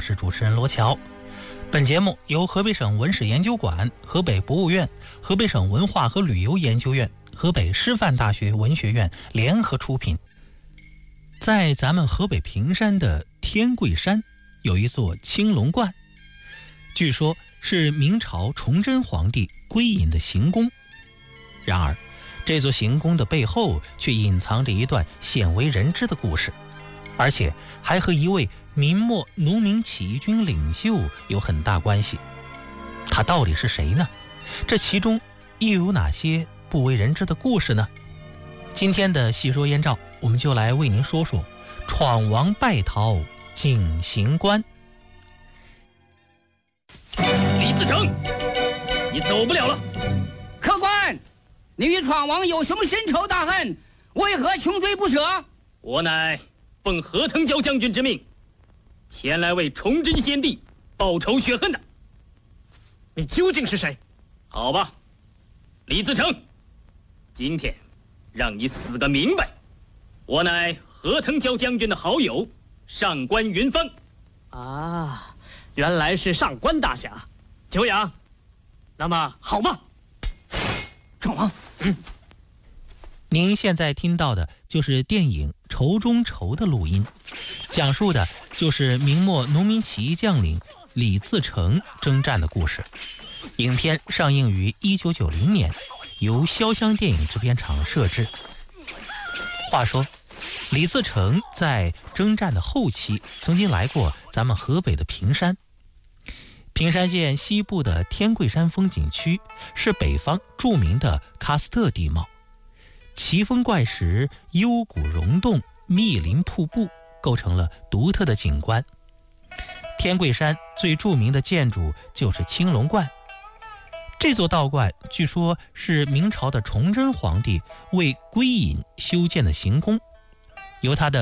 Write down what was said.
是主持人罗乔。本节目由河北省文史研究馆、河北博物院、河北省文化和旅游研究院、河北师范大学文学院联合出品。在咱们河北平山的天桂山有一座青龙观，据说是明朝崇祯皇帝归隐的行宫。然而这座行宫的背后却隐藏着一段鲜为人知的故事，而且还和一位明末农民起义军领袖有很大关系。他到底是谁呢？这其中又有哪些不为人知的故事呢？今天的细说燕赵，我们就来为您说说闯王败逃景行观。 李自成，你走不了了。 客官，你与闯王有什么深仇大恨？为何穷追不舍？ 我乃奉何腾蛟将军之命，前来为崇祯先帝报仇雪恨的。 你究竟是谁？ 好吧，李自成，今天让你死个明白。我乃何腾蛟将军的好友上官云芳。 啊，原来是上官大侠。久仰，那么好吧。 闯王， 您现在听到的就是电影《仇中仇》的录音，讲述的就是明末农民起义将领李自成征战的故事。影片上映于1990年，由潇湘电影制片厂摄制。话说李自成在征战的后期曾经来过咱们河北的平山。平山县西部的天桂山风景区是北方著名的喀斯特地貌，奇峰怪石、幽谷溶洞、密林瀑布构成了独特的景观。天桂山最著名的建筑就是青龙观，这座道观据说是明朝的崇祯皇帝为归隐修建的行宫，由他的